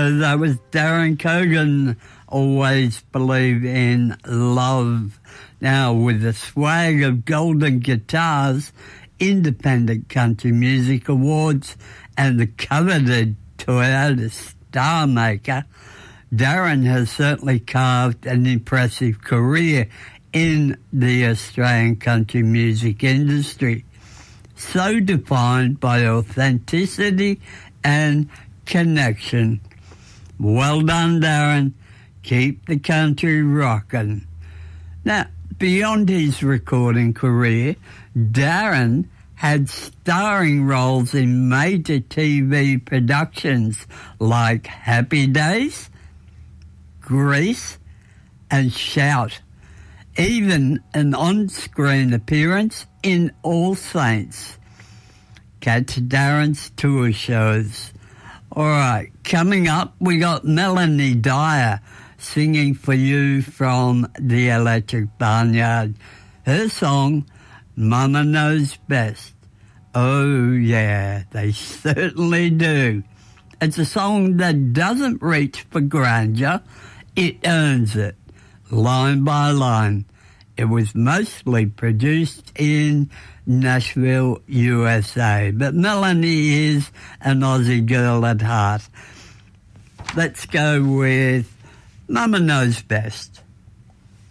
that was Darren Cogan, Always Believe in Love. Now, with the swag of Golden Guitars, Independent Country Music Awards, and the coveted Toyota Star Maker, Darren has certainly carved an impressive career in the Australian country music industry, so defined by authenticity and connection. Well done, Darren. Keep the country rocking. Now, beyond his recording career, Darren had starring roles in major TV productions like Happy Days, Grease, and Shout. Even an on-screen appearance in All Saints. Catch Darren's tour shows. All right, coming up, we got Melanie Dyer singing for you from the Electric Barnyard. Her song, Mama Knows Best. Oh, yeah, they certainly do. It's a song that doesn't reach for grandeur. It earns it, line by line. It was mostly produced in Nashville, USA, but Melanie is an Aussie girl at heart. Let's go with Mama Knows Best.